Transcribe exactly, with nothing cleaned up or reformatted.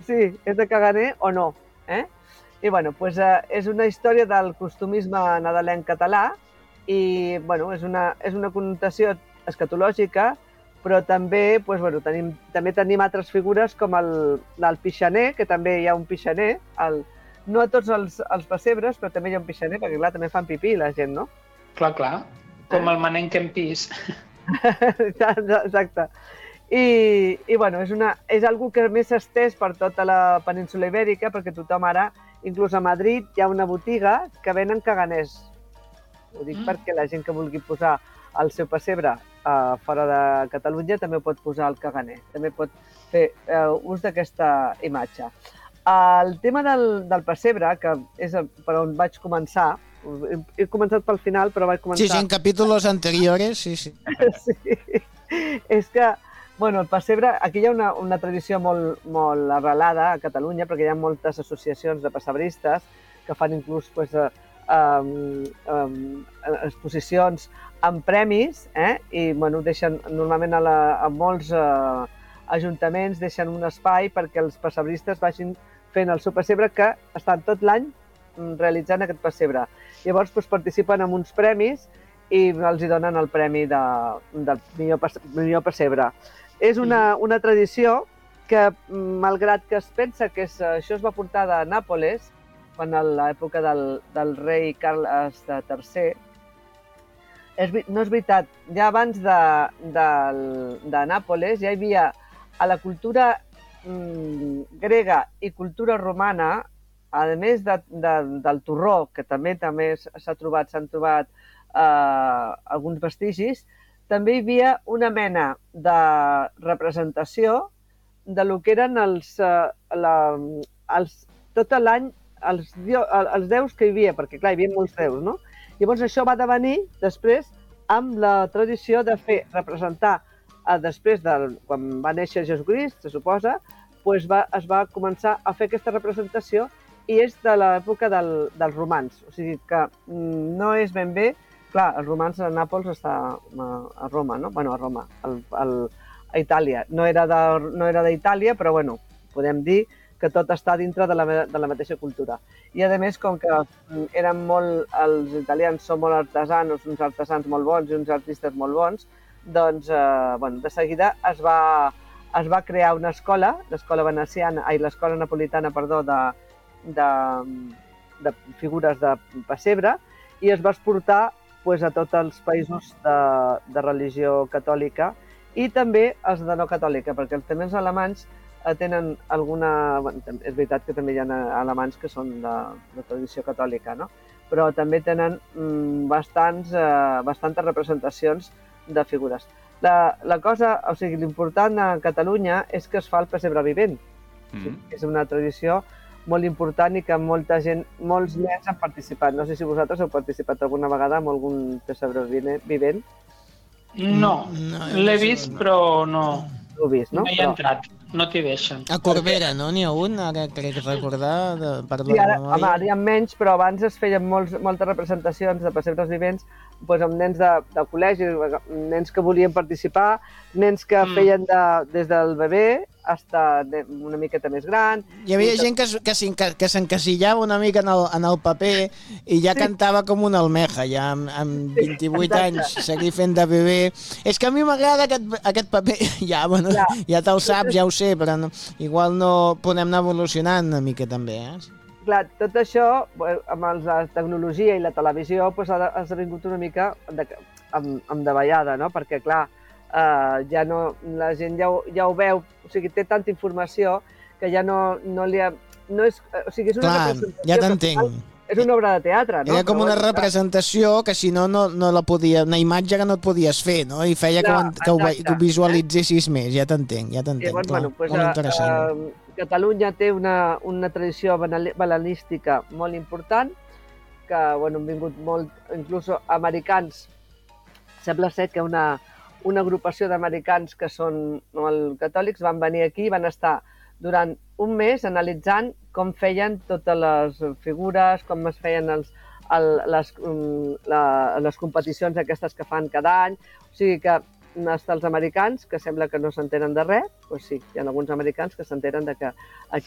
Sí, és de caganer o no. Eh? I bueno, pues, eh, és una història del costumisme nadalenc català i bueno, és, una, és una connotació escatològica, però també, pues, bueno, tenim, també tenim altres figures com el, el pixaner, que també hi ha un pixaner, el, no a tots els, els pessebres, però també hi ha un pixaner, perquè clar, també fan pipí la gent, no? Clar, clar, com eh? el manenc en pis. Exacte. I, i bueno, és, una, és algo que més s'ha estès per tota la península ibèrica, perquè tothom ara, inclús a Madrid, hi ha una botiga que venen caganers. Ho dic mm. perquè la gent que vulgui posar el seu pessebre uh, fora de Catalunya també pot posar el caganer, també pot fer uh, ús d'aquesta imatge. El tema del, del pessebre, que és per on vaig començar, he, he començat pel final, però vaig començar... Sí, sí, en capítolos anteriores, sí, sí. Sí, és que, bueno, el pessebre, aquí hi ha una, una tradició molt, molt arrelada a Catalunya, perquè hi ha moltes associacions de pessebristes que fan inclús pues, uh, um, um, exposicions amb premis, eh? I bueno, deixen normalment a, la, a molts uh, ajuntaments deixen un espai perquè els pessebristes vagin fent el seu pessebre, que estan tot l'any realitzant aquest pessebre. Llavors doncs, participen en uns premis i els hi donen el premi de, del millor, millor pessebre. És una, una tradició que, malgrat que es pensa que és, això es va portar de Nàpoles, quan a l'època del, del rei Carles tercer, és, no és veritat, ja abans de, de, de Nàpoles ja hi havia a la cultura mm, grega i cultura romana, a més de, de, del torró, que també també s'ha trobat, s'han trobat eh, alguns vestigis, també hi havia una mena de representació de lo que eren els, eh, la, els, tot l'any els, els déus que hi havia, perquè clar, hi havia molts déus, no? Llavors això va devenir després amb la tradició de fer representar, eh, després de quan va néixer Jesucrist, se suposa, doncs va, es va començar a fer aquesta representació i és de l'època del, dels romans. O sigui que no és ben bé... Clar, els romans a Nàpols està a, a Roma, no? Bueno, a Roma, al, al, a Itàlia. No era de, no era d'Itàlia, però bueno, podem dir que tot està dintre de la, de la mateixa cultura. I a més, com que eren molt... Els italians són molt artesans, uns artesans molt bons i uns artistes molt bons, doncs, eh, bueno, de seguida es va, es va crear una escola, l'escola veneciana, ai, l'escola napolitana, perdó, de, de, de figures de pessebre, i es va exportar pues, a tots els països de, de religió catòlica i també els de no catòlica, perquè també els alemanys tenen alguna... Bueno, és veritat que també hi ha alemanys que són de, de tradició catòlica, no? Però també tenen mm, bastants, eh, bastantes representacions de figures. La, la cosa, o sigui, l'important a Catalunya és que es fa el pessebre vivent. Mm. O sigui, és una tradició molt important i que molta gent, molts nens han participat. No sé si vosaltres heu participat alguna vegada en algun pessebre vivent. No, no l'he vist, no. Però no. L'ho vist, no? No hi he entrat, no t'hi deixen. A Corbera, no? N'hi ha un, ara crec recordar, de, per sí, ara, home, ara hi ha menys, però abans es feien molts, moltes representacions de pessebres vivents doncs amb nens de, de col·legi, nens que volien participar, nens que mm. feien de, des del bebè fins una miqueta més gran. Hi havia gent que, que, que s'encasillava una mica en el, en el paper i ja sí. Cantava com una almeja, ja amb, amb vint-i-vuit sí, anys, seguir fent de bebè. És que a mi m'agrada aquest, aquest paper, ja, bueno, ja. ja te'l saps, ja ho sé, però no, igual no podem anar evolucionant una mica també, eh? Clar, tot això, amb la tecnologia i la televisió, doncs ha esdevingut una mica de, amb, amb davallada, no? Perquè, clar, eh, ja no, la gent ja ho, ja ho veu, o sigui, té tanta informació que ja no, no li ha... No és, o sigui, és una clar, ja t'entenc. És una obra de teatre, no? Era com una representació que si no, no, no la podia... Una imatge que no et podies fer, no? I feia clar, que, ho, que ho visualitzessis eh? més, ja t'entenc, ja t'entenc. Llavors, clar, bueno, pues, molt interessant. Uh, Catalunya té una, una tradició balanística molt important, que bueno, han vingut molt, inclús americans. Sembla ser que una, una agrupació d'americans que són molt catòlics van venir aquí i van estar durant un mes analitzant com feien totes les figures, com es feien els, el, les, la, les competicions aquestes que fan cada any. O sigui que els americans, que sembla que no s'entenen de res, doncs sí, hi ha alguns americans que s'enteren de que aquí